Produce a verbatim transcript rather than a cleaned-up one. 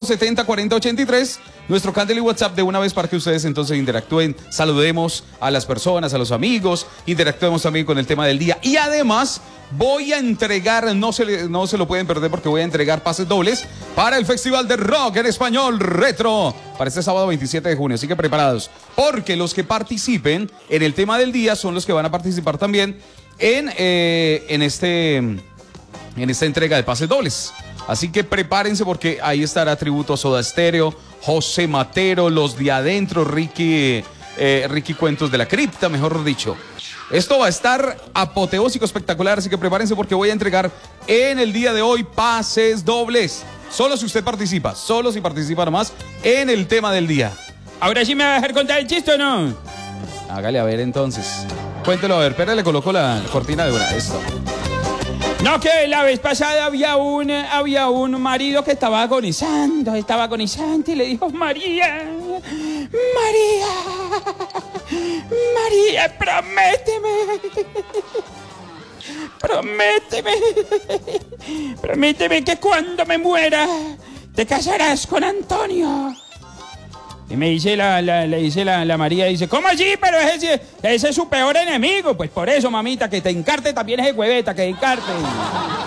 setenta, cuarenta, ochenta y tres. Nuestro Candel y WhatsApp de una vez para que ustedes entonces interactúen, saludemos a las personas, a los amigos, interactuemos también con el tema del día. Y además voy a entregar, no se, le, no se lo pueden perder porque voy a entregar pases dobles para el Festival de Rock en Español Retro para este sábado veintisiete de junio. Así que preparados, porque los que participen en el tema del día son los que van a participar también en, eh, en, este, en esta entrega de pases dobles. Así que prepárense porque ahí estará tributo a Soda Stereo, José Matero, Los de Adentro, Ricky, eh, Ricky Cuentos de la Cripta, mejor dicho. Esto va a estar apoteósico, espectacular, así que prepárense porque voy a entregar en el día de hoy pases dobles. Solo si usted participa, solo si participa nomás en el tema del día. ¿Ahora sí me va a dejar contar el chiste o no? Hágale a ver entonces. Cuéntelo a ver, espera, le coloco la cortina de una. Esto. No, que la vez pasada había un, había un marido que estaba agonizando, estaba agonizante y le dijo, María, María, María, prométeme, prométeme, prométeme que cuando me muera te casarás con Antonio. Y me dice la, la, le dice la, la María, dice, ¿cómo así? Pero ese, ese es su peor enemigo. Pues por eso, mamita, que te encarte también ese hueveta, que te encarte.